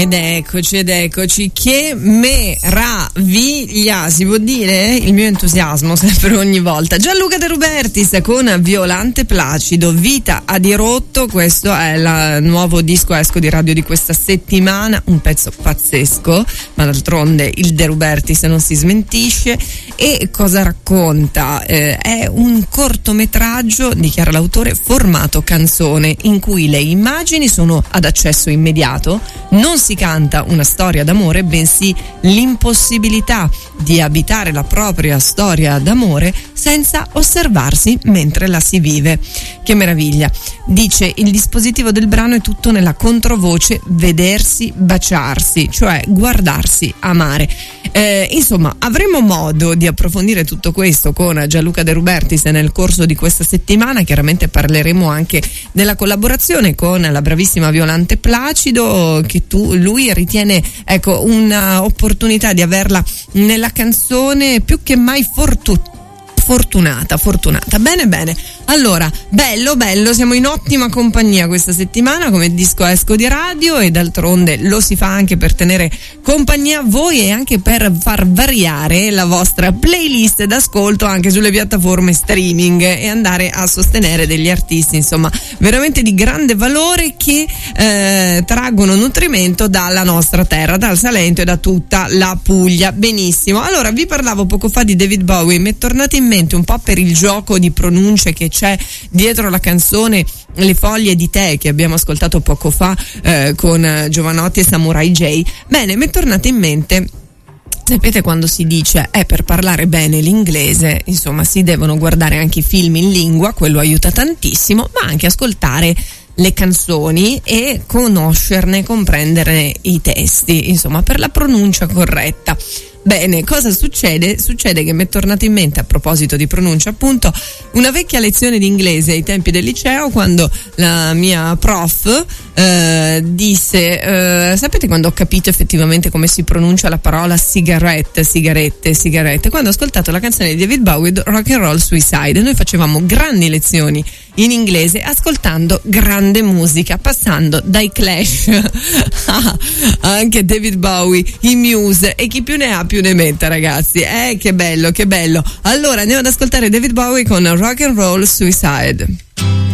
Ed eccoci, che meraviglia, si può dire? Il mio entusiasmo sempre ogni volta. Gianluca De Rubertis con Violante Placido, Vita a dirotto, questo è il nuovo disco esco di radio di questa settimana, un pezzo pazzesco, ma d'altronde il De Rubertis non si smentisce. E cosa racconta? È un cortometraggio, dichiara l'autore, formato canzone, in cui le immagini sono ad accesso immediato, non si canta una storia d'amore, bensì l'impossibilità di abitare la propria storia d'amore senza osservarsi mentre la si vive. Che meraviglia! Dice: il dispositivo del brano è tutto nella controvoce vedersi baciarsi, cioè guardarsi amare. Insomma, avremo modo di approfondire tutto questo con Gianluca De Rubertis nel corso di questa settimana. Chiaramente parleremo anche della collaborazione con la bravissima Violante Placido, che lui ritiene, ecco, un'opportunità di averla nella canzone più che mai fortunata. Bene. Allora, bello, siamo in ottima compagnia questa settimana come disco esco di radio, e d'altronde lo si fa anche per tenere compagnia a voi e anche per far variare la vostra playlist d'ascolto anche sulle piattaforme streaming e andare a sostenere degli artisti, insomma, veramente di grande valore, che traggono nutrimento dalla nostra terra, dal Salento e da tutta la Puglia. Benissimo. Allora, vi parlavo poco fa di David Bowie, mi è tornato in mente un po' per il gioco di pronunce che c'è dietro la canzone Le foglie di tè che abbiamo ascoltato poco fa con Giovanotti e Samurai J. Bene, mi è tornato in mente, sapete, quando si dice per parlare bene l'inglese, insomma, si devono guardare anche i film in lingua, quello aiuta tantissimo, ma anche ascoltare le canzoni e conoscerne, comprenderne i testi, insomma, per la pronuncia corretta. Bene, cosa succede? Succede che mi è tornato in mente, a proposito di pronuncia appunto, una vecchia lezione di inglese ai tempi del liceo, quando la mia prof disse, sapete quando ho capito effettivamente come si pronuncia la parola sigarette, quando ho ascoltato la canzone di David Bowie, Rock and Roll Suicide. Noi facevamo grandi lezioni in inglese ascoltando grande musica, passando dai Clash a anche David Bowie, i Muse e chi più ne ha più ne metta, ragazzi. Che bello. Allora andiamo ad ascoltare David Bowie con Rock and Roll Suicide.